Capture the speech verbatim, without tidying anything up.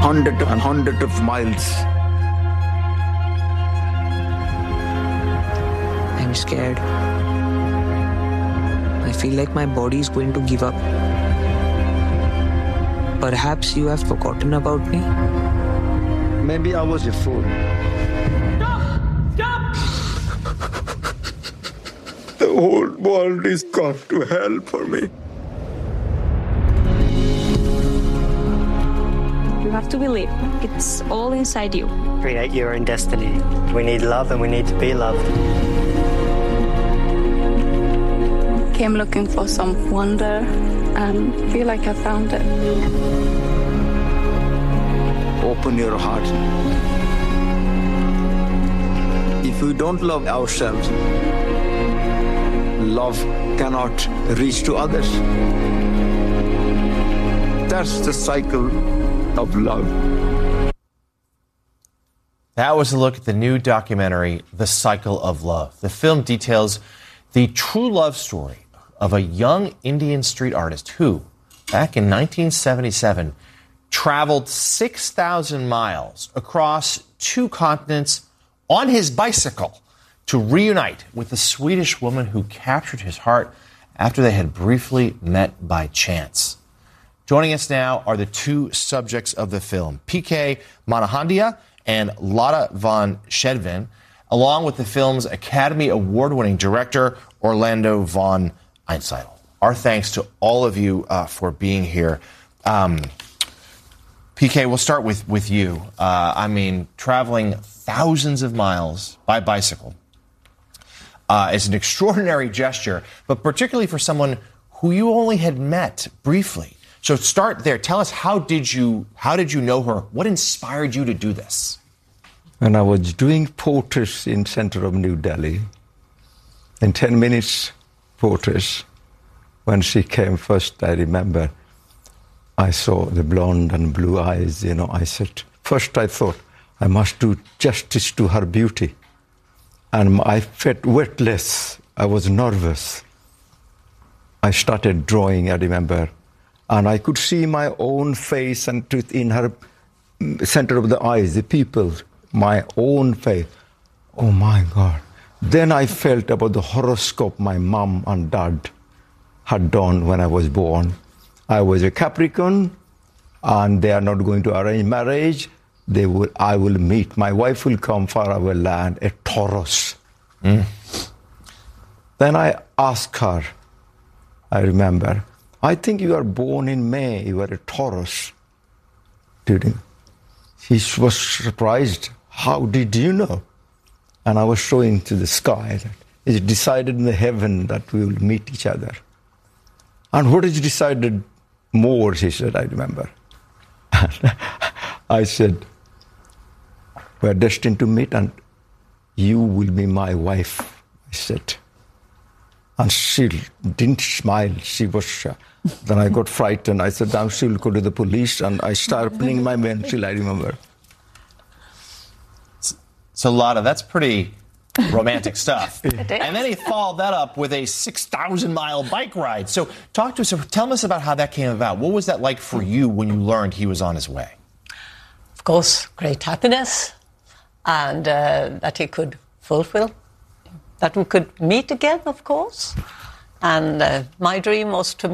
hundred and hundred of miles. I'm scared. I feel like my body is going to give up. Perhaps you have forgotten about me? Maybe I was a fool. Stop! Stop! The whole world is gone to hell for me. You have to believe. It's all inside you. Create your own destiny. We need love and we need to be loved. Came looking for some wonder and feel like I found it. Open your heart. If we don't love ourselves, love cannot reach to others. That's the cycle of love. That was a look at the new documentary, The Cycle of Love. The film details the true love story of a young Indian street artist who, back in nineteen seventy-seven, traveled six thousand miles across two continents on his bicycle to reunite with the Swedish woman who captured his heart after they had briefly met by chance. Joining us now are the two subjects of the film, P K Manahandia and Lotte von Schedven, along with the film's Academy Award-winning director, Orlando von Einsiedel. Our thanks to all of you uh, for being here. Um, P K, we'll start with, with you. Uh, I mean, traveling thousands of miles by bicycle uh, is an extraordinary gesture, but particularly for someone who you only had met briefly. So start there. Tell us, how did you how did you know her? What inspired you to do this? When I was doing portraits in center of New Delhi, in ten minutes portraits, when she came first, I remember, I saw the blonde and blue eyes, you know, I said, first I thought, I must do justice to her beauty. And I felt weightless. I was nervous. I started drawing, I remember, and I could see my own face and tooth in her center of the eyes, the people, my own face. Oh my God. Then I felt about the horoscope my mom and dad had done when I was born. I was a Capricorn, and they are not going to arrange marriage. They will. I will meet. My wife will come from our land, a Taurus. Mm. Then I asked her, I remember, I think you are born in May. You are a Taurus. During. She was surprised. How did you know? And I was showing to the sky that it's decided in the heaven that we will meet each other. And what is decided more, she said, I remember. I said, we are destined to meet and you will be my wife, I said. And she didn't smile, she was shy. Then I got frightened. I said, now she will go to the police, and I started putting my pencil, I remember. So, Lotte, that's pretty romantic stuff. It is. And then he followed that up with a six thousand mile bike ride. So talk to us, tell us about how that came about. What was that like for you when you learned he was on his way? Of course, great happiness, and uh, that he could fulfill, that we could meet again, of course. And uh, my dream was to